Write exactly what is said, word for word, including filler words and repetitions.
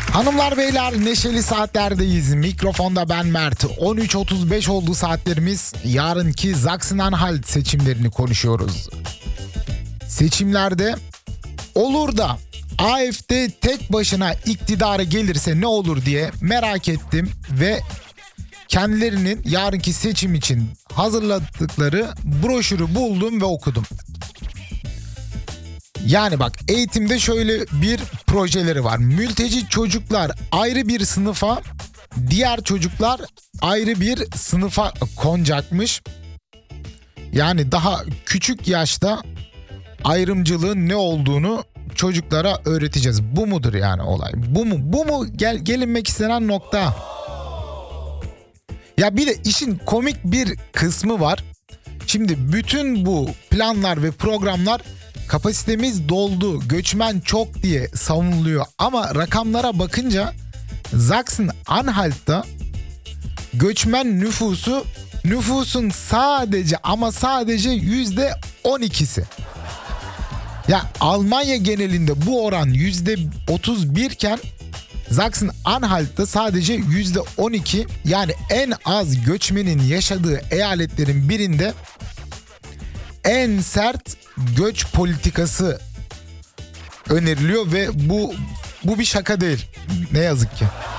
Hanımlar beyler, neşeli saatlerdeyiz. Mikrofonda ben Mert. on üç otuz beş oldu saatlerimiz. Yarınki Sachsen-Anhalt seçimlerini konuşuyoruz. Seçimlerde olur da A F D tek başına iktidara gelirse ne olur diye merak ettim ve kendilerinin yarınki seçim için hazırladıkları broşürü buldum ve okudum. Yani bak, eğitimde şöyle bir projeleri var. Mülteci çocuklar ayrı bir sınıfa, diğer çocuklar ayrı bir sınıfa konacakmış. Yani daha küçük yaşta ayrımcılığın ne olduğunu çocuklara öğreteceğiz. Bu mudur yani olay? Bu mu? Bu mu gel gelinmek istenen nokta? Ya bir de işin komik bir kısmı var. Şimdi bütün bu planlar ve programlar kapasitemiz doldu, göçmen çok diye savunuluyor. Ama rakamlara bakınca Sachsen-Anhalt'ta göçmen nüfusu nüfusun sadece ama sadece yüzde on ikisi. Ya Almanya genelinde bu oran yüzde otuz bir iken Sachsen-Anhalt'ta sadece yüzde on iki, yani en az göçmenin yaşadığı eyaletlerin birinde en sert göç politikası öneriliyor ve bu bu bir şaka değil. Ne yazık ki.